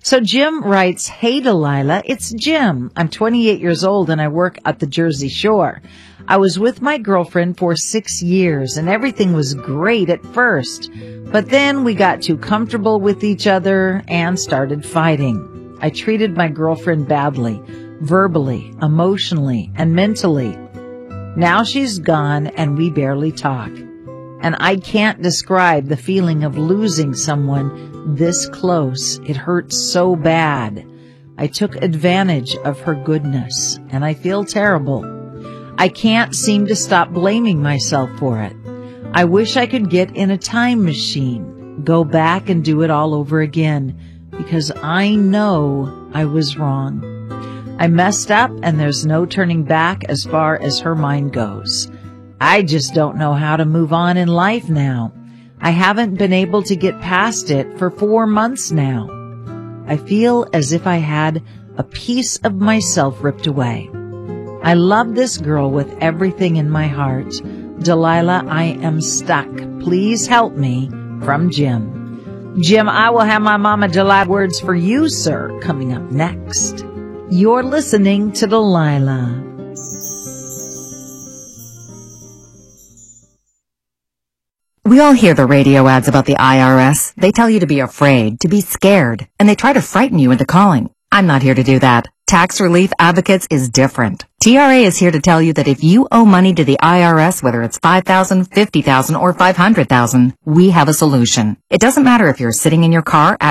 So Jim writes, "Hey Delilah, it's Jim. I'm 28 years old and I work at the Jersey Shore. I was with my girlfriend for 6 years and everything was great at first. But then we got too comfortable with each other and started fighting. I treated my girlfriend badly, verbally, emotionally, and mentally. Now she's gone and we barely talk. And I can't describe the feeling of losing someone this close. It hurts so bad. I took advantage of her goodness, and I feel terrible. I can't seem to stop blaming myself for it. I wish I could get in a time machine, go back and do it all over again, because I know I was wrong. I messed up, and there's no turning back as far as her mind goes. I just don't know how to move on in life now. I haven't been able to get past it for 4 months now. I feel as if I had a piece of myself ripped away. I love this girl with everything in my heart. Delilah, I am stuck. Please help me. From Jim. Jim, I will have my Mama Delilah words for you, sir, coming up next. You're listening to Delilah. We all hear the radio ads about the IRS. They tell you to be afraid, to be scared, and they try to frighten you into calling. I'm not here to do that. Tax Relief Advocates is different. TRA is here to tell you that if you owe money to the IRS, whether it's $5,000, $50,000, or $500,000, we have a solution. It doesn't matter if you're sitting in your car